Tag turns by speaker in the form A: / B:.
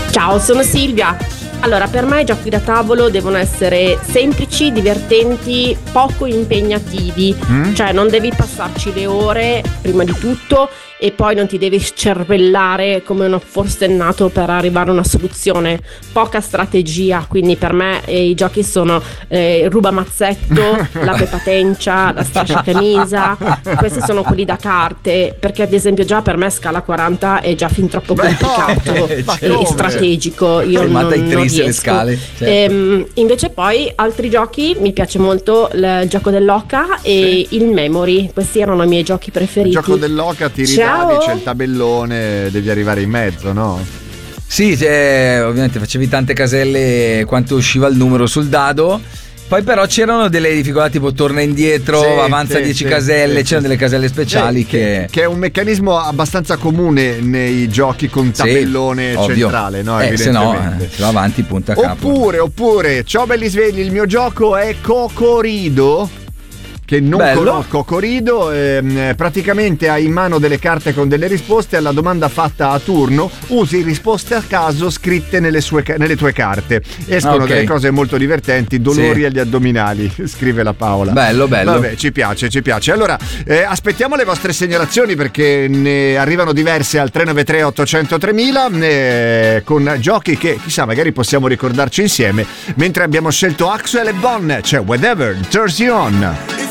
A: Ciao, sono Silvia. Allora, per me i giochi da tavolo devono essere semplici, divertenti, poco impegnativi. Cioè non devi passarci le ore, prima di tutto, e poi non ti devi scervellare come uno forsennato per arrivare a una soluzione. Poca strategia, quindi per me i giochi sono rubamazzetto, la pepatencia, la strasciacamisa. Questi sono quelli da carte, perché ad esempio già per me Scala 40 è già fin troppo complicato e strategico. Io non riesco.
B: Le scale, certo.
A: Invece poi altri giochi, mi piace molto il gioco dell'oca e il memory. Questi erano i miei giochi preferiti.
C: Il gioco dell'oca, ti ridavi, c'è il tabellone, devi arrivare in mezzo, no?
B: Sì, ovviamente facevi tante caselle quanto usciva il numero sul dado. Poi però c'erano delle difficoltà tipo torna indietro, avanza 10 caselle, c'erano delle caselle speciali che
C: è un meccanismo abbastanza comune nei giochi con tabellone centrale, no?
B: Se no, se va avanti punta a capo.
C: Oppure, ciao belli svegli, il mio gioco è Cocorido, che non conosco. Cocorido, praticamente hai in mano delle carte con delle risposte alla domanda fatta a turno, usi risposte a caso scritte nelle tue carte. Escono delle cose molto divertenti, dolori agli addominali, scrive la Paola.
B: Bello.
C: Vabbè, ci piace. Allora, aspettiamo le vostre segnalazioni, perché ne arrivano diverse al 393 800 3000 con giochi che chissà magari possiamo ricordarci insieme, mentre abbiamo scelto Axwell e Bonn, c'è Whatever Turns You On.